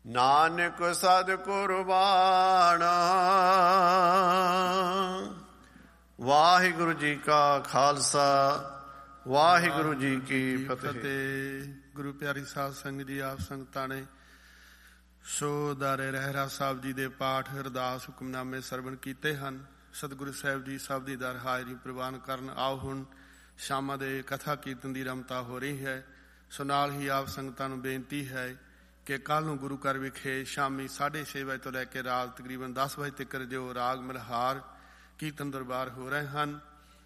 ਨਾਨਕ ਸਦ ਕੁਰਬਾਨ। ਵਾਹਿਗੁਰੂ ਜੀ ਕਾ ਖਾਲਸਾ, ਵਾਹਿਗੁਰੂ ਜੀ ਕੀ ਫਤਿਹ। ਗੁਰੂ ਪਿਆਰੀ ਸਾਧ ਸੰਗਤ ਜੀ, ਆਪ ਸੰਗਤਾਂ ਨੇ ਸੋ ਦਾਰੇ ਰਹਿਰਾ ਸਾਹਿਬ ਜੀ ਦੇ ਪਾਠ, ਅਰਦਾਸ, ਹੁਕਮਨਾਮੇ ਸਰਵਣ ਕੀਤੇ ਹਨ। ਸਤਿਗੁਰੂ ਸਾਹਿਬ ਜੀ ਸਭ ਦੀ ਦਰ ਹਾਜ਼ਰੀ ਪ੍ਰਵਾਨ ਕਰਨ। ਆਓ ਹੁਣ ਸ਼ਾਮਾਂ ਦੇ ਕਥਾ ਕੀਰਤਨ ਦੀ ਰਮਤਾ ਹੋ ਰਹੀ ਹੈ। ਸੋ ਨਾਲ ਹੀ ਆਪ ਸੰਗਤਾਂ ਨੂੰ ਬੇਨਤੀ ਹੈ ਕਿ ਕੱਲ੍ਹ ਨੂੰ ਗੁਰੂ ਘਰ ਵਿਖੇ ਸ਼ਾਮੀ 6:30 ਵਜੇ ਤੋਂ ਲੈ ਕੇ ਰਾਤ ਤਕਰੀਬਨ 10 ਵਜੇ ਤੱਕ ਜੋ ਰਾਗ ਮਲਹਾਰ ਕੀਰਤਨ ਦਰਬਾਰ ਹੋ ਰਹੇ ਹਨ,